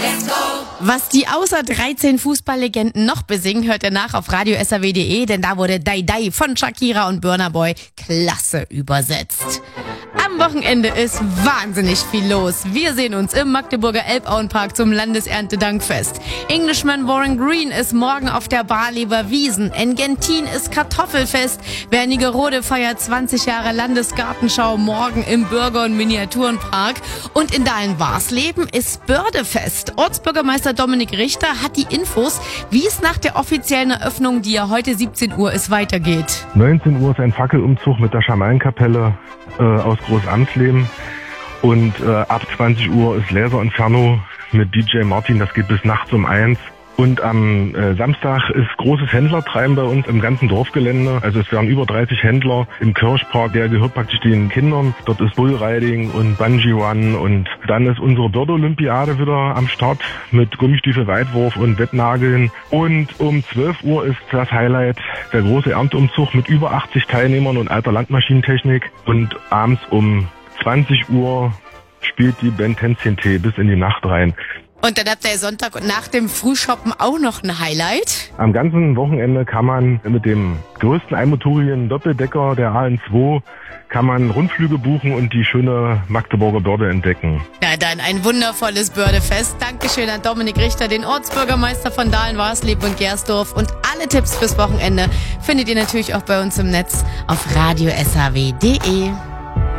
Was die außer 13 Fußballlegenden noch besingen, hört ihr nach auf Radio SAW.de, denn da wurde Dai Dai von Shakira und Burna Boy klasse übersetzt. Am Wochenende ist wahnsinnig viel los. Wir sehen uns im Magdeburger Elbauenpark zum Landeserntedankfest. Englishman Warren Green ist morgen auf der Barlever Wiesn. In Gentin ist Kartoffelfest. Wernigerode feiert 20 Jahre Landesgartenschau morgen im Bürger- und Miniaturenpark. Und in Dahlen-Warsleben ist Bördefest. Ortsbürgermeister Dominik Richter hat die Infos, wie es nach der offiziellen Eröffnung, die ja heute 17 Uhr ist, weitergeht. 19 Uhr ist ein Fackelumzug mit der Schamanenkapelle aus Großamsleben und ab 20 Uhr ist Laser Inferno mit DJ Martin, das geht bis nachts um 1. Und am Samstag ist großes Händlertreiben bei uns im ganzen Dorfgelände. Also es werden über 30 Händler im Kirchpark, der gehört praktisch den Kindern. Dort ist Bullriding und Bungee Run und dann ist unsere Börde-Olympiade wieder am Start mit Gummistiefel-Weitwurf und Wettnageln. Und um 12 Uhr ist das Highlight der große Ernteumzug mit über 80 Teilnehmern und alter Landmaschinentechnik. Und abends um 20 Uhr spielt die Band Tänzchen Tee bis in die Nacht rein. Und dann habt ihr Sonntag und nach dem Frühshoppen auch noch ein Highlight. Am ganzen Wochenende kann man mit dem größten einmotorigen Doppeldecker der AN2 kann man Rundflüge buchen und die schöne Magdeburger Börde entdecken. Ja, dann ein wundervolles Bördefest. Dankeschön an Dominik Richter, den Ortsbürgermeister von Dahlen-Warsleben und Gersdorf. Und alle Tipps fürs Wochenende findet ihr natürlich auch bei uns im Netz auf radiosaw.de.